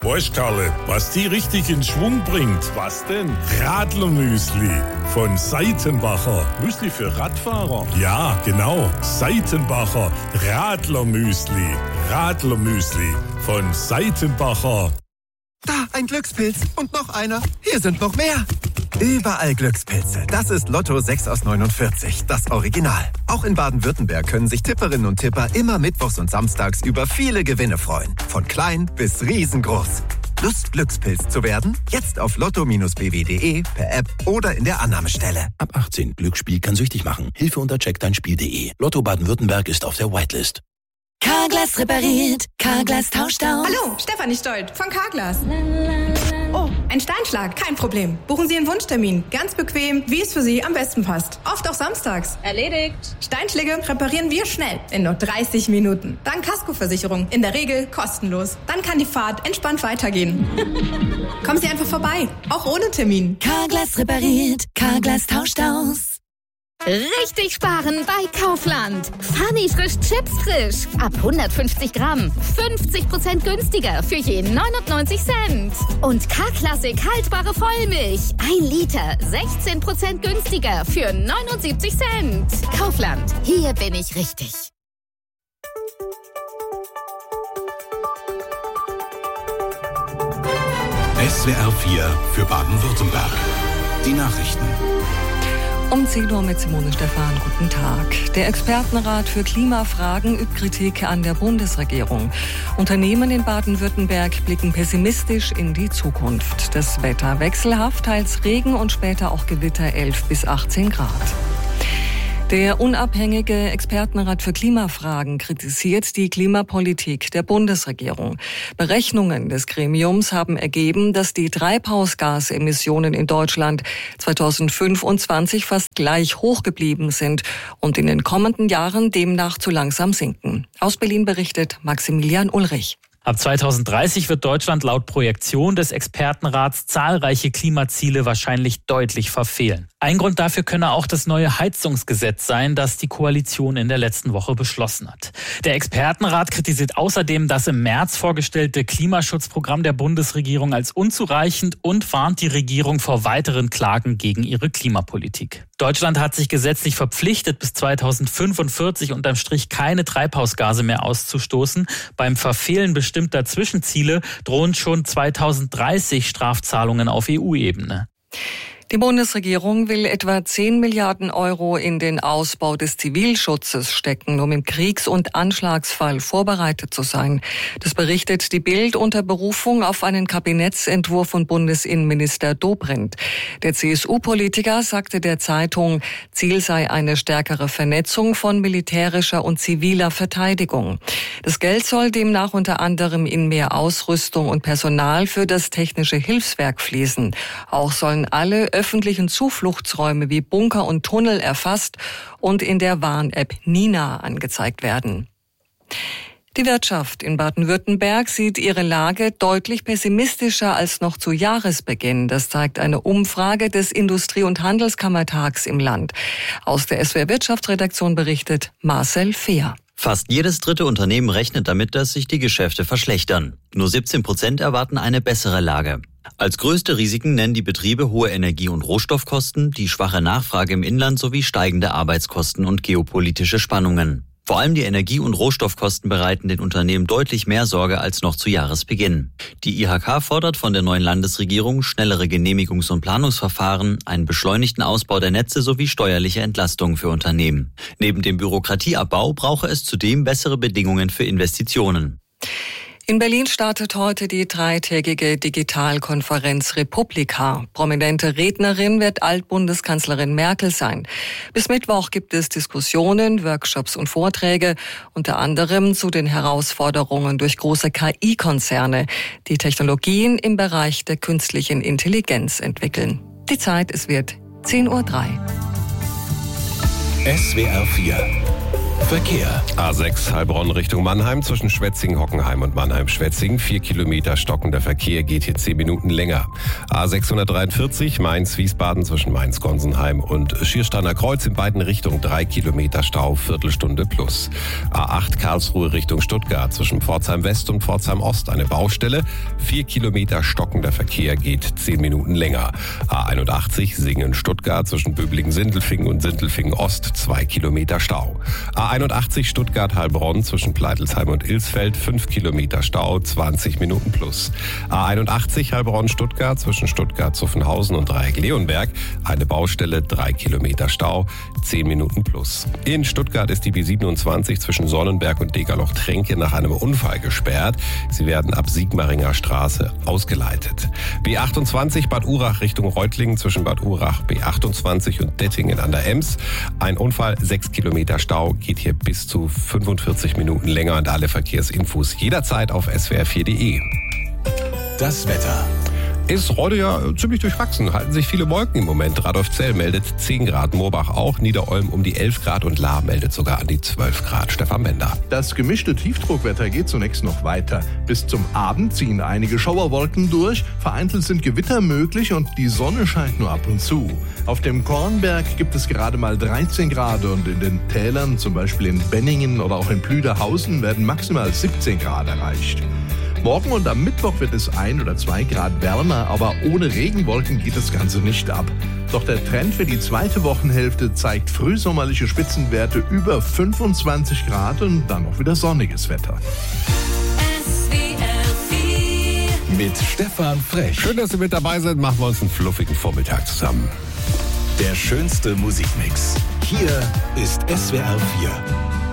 Weißt Karle, was die richtig in Schwung bringt? Was denn? Radlermüsli von Seitenbacher. Müsli für Radfahrer? Ja, genau. Seitenbacher Radlermüsli. Radlermüsli von Seitenbacher. Da, ein Glückspilz. Und noch einer. Hier sind noch mehr. Überall Glückspilze. Das ist Lotto 6 aus 49, das Original. Auch in Baden-Württemberg können sich Tipperinnen und Tipper immer mittwochs und samstags über viele Gewinne freuen. Von klein bis riesengroß. Lust, Glückspilz zu werden? Jetzt auf lotto-bw.de, per App oder in der Annahmestelle. Ab 18. Glücksspiel kann süchtig machen. Hilfe unter checkdeinspiel.de. Lotto Baden-Württemberg ist auf der Whitelist. Carglass repariert, Carglass tauscht aus. Hallo, Stefanie Stolt von Carglass. Oh, ein Steinschlag, kein Problem. Buchen Sie Ihren Wunschtermin. Ganz bequem, wie es für Sie am besten passt. Oft auch samstags. Erledigt. Steinschläge reparieren wir schnell, in nur 30 Minuten. Dank Kaskoversicherung, in der Regel kostenlos. Dann kann die Fahrt entspannt weitergehen. Kommen Sie einfach vorbei, auch ohne Termin. Carglass repariert, Carglass tauscht aus. Richtig sparen bei Kaufland. Funny frisch Chips frisch. Ab 150 Gramm. 50% günstiger für je 99 Cent. Und K-Klassik haltbare Vollmilch. 1 Liter. 16% günstiger für 79 Cent. Kaufland. Hier bin ich richtig. SWR 4 für Baden-Württemberg. Die Nachrichten. Um 10 Uhr mit Simone Stephan. Guten Tag. Der Expertenrat für Klimafragen übt Kritik an der Bundesregierung. Unternehmen in Baden-Württemberg blicken pessimistisch in die Zukunft. Das Wetter wechselhaft, teils Regen und später auch Gewitter 11 bis 18 Grad. Der unabhängige Expertenrat für Klimafragen kritisiert die Klimapolitik der Bundesregierung. Berechnungen des Gremiums haben ergeben, dass die Treibhausgasemissionen in Deutschland 2025 fast gleich hoch geblieben sind und in den kommenden Jahren demnach zu langsam sinken. Aus Berlin berichtet Maximilian Ulrich. Ab 2030 wird Deutschland laut Projektion des Expertenrats zahlreiche Klimaziele wahrscheinlich deutlich verfehlen. Ein Grund dafür könne auch das neue Heizungsgesetz sein, das die Koalition in der letzten Woche beschlossen hat. Der Expertenrat kritisiert außerdem das im März vorgestellte Klimaschutzprogramm der Bundesregierung als unzureichend und warnt die Regierung vor weiteren Klagen gegen ihre Klimapolitik. Deutschland hat sich gesetzlich verpflichtet, bis 2045 unterm Strich keine Treibhausgase mehr auszustoßen. Beim Verfehlen bestimmter Zwischenziele drohen schon 2030 Strafzahlungen auf EU-Ebene. Die Bundesregierung will etwa 10 Milliarden Euro in den Ausbau des Zivilschutzes stecken, um im Kriegs- und Anschlagsfall vorbereitet zu sein. Das berichtet die Bild unter Berufung auf einen Kabinettsentwurf von Bundesinnenminister Dobrindt. Der CSU-Politiker sagte der Zeitung, Ziel sei eine stärkere Vernetzung von militärischer und ziviler Verteidigung. Das Geld soll demnach unter anderem in mehr Ausrüstung und Personal für das technische Hilfswerk fließen. Auch sollen alle öffentlichen Zufluchtsräume wie Bunker und Tunnel erfasst und in der Warn-App Nina angezeigt werden. Die Wirtschaft in Baden-Württemberg sieht ihre Lage deutlich pessimistischer als noch zu Jahresbeginn. Das zeigt eine Umfrage des Industrie- und Handelskammertags im Land. Aus der SWR Wirtschaftsredaktion berichtet Marcel Fehr. Fast jedes dritte Unternehmen rechnet damit, dass sich die Geschäfte verschlechtern. Nur 17% erwarten eine bessere Lage. Als größte Risiken nennen die Betriebe hohe Energie- und Rohstoffkosten, die schwache Nachfrage im Inland sowie steigende Arbeitskosten und geopolitische Spannungen. Vor allem die Energie- und Rohstoffkosten bereiten den Unternehmen deutlich mehr Sorge als noch zu Jahresbeginn. Die IHK fordert von der neuen Landesregierung schnellere Genehmigungs- und Planungsverfahren, einen beschleunigten Ausbau der Netze sowie steuerliche Entlastungen für Unternehmen. Neben dem Bürokratieabbau brauche es zudem bessere Bedingungen für Investitionen. In Berlin startet heute die 3-tägige Digitalkonferenz Republika. Prominente Rednerin wird Altbundeskanzlerin Merkel sein. Bis Mittwoch gibt es Diskussionen, Workshops und Vorträge, unter anderem zu den Herausforderungen durch große KI-Konzerne, die Technologien im Bereich der künstlichen Intelligenz entwickeln. Die Zeit, es wird 10:03 Uhr. SWR 4 Verkehr. A6 Heilbronn Richtung Mannheim zwischen Schwetzingen, Hockenheim und Mannheim-Schwetzingen. 4 Kilometer stockender Verkehr, geht hier 10 Minuten länger. A643 Mainz-Wiesbaden zwischen Mainz-Gonsenheim und Schiersteiner Kreuz in beiden Richtungen 3 Kilometer Stau, Viertelstunde plus. A8 Karlsruhe Richtung Stuttgart zwischen Pforzheim West und Pforzheim Ost eine Baustelle. 4 Kilometer stockender Verkehr, geht 10 Minuten länger. A81 Singen-Stuttgart zwischen Böblingen-Sindelfingen und Sindelfingen-Ost 2 Kilometer Stau. A81 Stuttgart-Heilbronn zwischen Pleitelsheim und Ilsfeld 5 Kilometer Stau, 20 Minuten plus. A81 Heilbronn-Stuttgart zwischen Stuttgart-Zuffenhausen und Dreieck-Leonberg eine Baustelle, 3 Kilometer Stau, 10 Minuten plus. In Stuttgart ist die B27 zwischen Sonnenberg und Degerloch-Tränke nach einem Unfall gesperrt. Sie werden ab Sigmaringer Straße ausgeleitet. B28 Bad Urach Richtung Reutlingen zwischen Bad Urach B28 und Dettingen an der Ems. Ein Unfall, 6 Kilometer Stau, geht hier bis zu 45 Minuten länger und alle Verkehrsinfos jederzeit auf swr4.de. Das Wetter. Ist heute ja ziemlich durchwachsen. Halten sich viele Wolken im Moment. Radolfzell meldet 10 Grad, Moorbach auch, Niederolm um die 11 Grad und Lahr meldet sogar an die 12 Grad. Stefan Bender. Das gemischte Tiefdruckwetter geht zunächst noch weiter. Bis zum Abend ziehen einige Schauerwolken durch. Vereinzelt sind Gewitter möglich und die Sonne scheint nur ab und zu. Auf dem Kornberg gibt es gerade mal 13 Grad und in den Tälern, zum Beispiel in Benningen oder auch in Plüderhausen, werden maximal 17 Grad erreicht. Morgen und am Mittwoch wird es 1 oder 2 Grad wärmer, aber ohne Regenwolken geht das Ganze nicht ab. Doch der Trend für die zweite Wochenhälfte zeigt frühsommerliche Spitzenwerte über 25 Grad und dann auch wieder sonniges Wetter. Mit Stefan Frech. Schön, dass Sie mit dabei sind. Machen wir uns einen fluffigen Vormittag zusammen. Der schönste Musikmix. Hier ist SWR 4.